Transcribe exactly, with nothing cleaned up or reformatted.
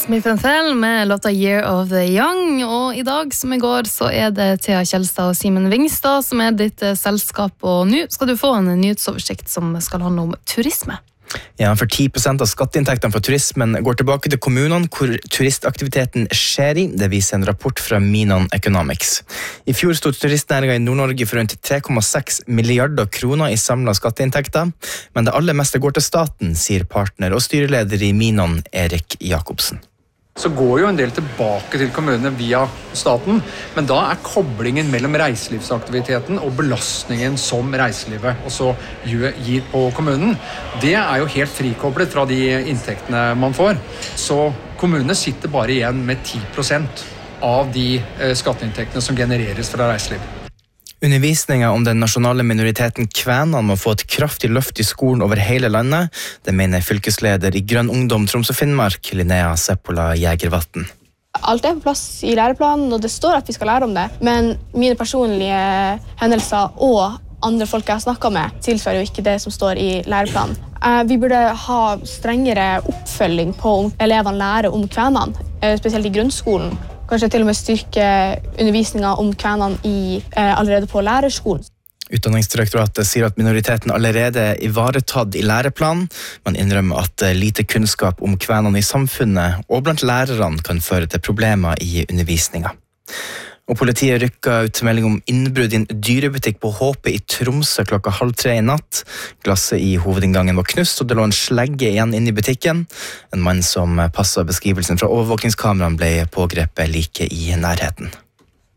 Smith and Fell med låta Year of the Young, og i dag som i går så er det Thea Kjellstad og Simen Vingstad som er ditt eh, selskap, og nå skal du få en nyhetsoversikt som skal handle om turisme. Ja, for ti prosent av skatteinntektene fra turismen går tilbake til kommunene hvor turistaktiviteten skjer i. Det viser en rapport fra Menon Economics. I fjor stod turistnæringen i Nord-Norge for rundt tre komma seks milliarder kroner i samlet skatteinntekter, men det aller meste går til staten, sier partner og styreleder i Menon, Erik Jakobsen. Så går jo en del tilbake til kommunene via staten, men da er koblingen mellom reiselivsaktiviteten og belastningen som reiselivet også gir på kommunen, det er jo helt frikoblet fra de inntektene man får. Så kommunene sitter bare igjen med ti prosent av de skatteinntektene som genereres fra reiseliv. Undervisningen om den nasjonale minoriteten kvenene må få et kraftig løft i skolen over hele landet. Det mener fylkesleder i Grønn Ungdom Troms og Finnmark, Linnea Seppola Jægervatn. Alt er på plass i læreplanen, og det står at vi skal lære om det. Men mine personlige hendelser og andre folk jeg har snakket med, tilsvarer jo ikke det som står i læreplanen. Vi burde ha strengere oppfølging på om elevene lærer om kvenene, spesielt i grunnskolen. Kanskje til og med styrke undervisningen om kvenene i, eh, allerede på lærerskolen. Utdanningsdirektoratet sier at minoriteten allerede er ivaretatt i læreplanen, men innrømmer at lite kunnskap om kvenene i samfunnet og blant lærerne kan føre til problemer i undervisningen. Og politiet rykket ut melding om innbrudd i en dyrebutikk på Håpe i Tromsø klokka halv tre i natt. Glasset i hovedinngangen var knust, og det lå en slegge igjen inne i butikken. En mann som passet beskrivelsen fra overvåkningskameraen ble pågrepet like i nærheten.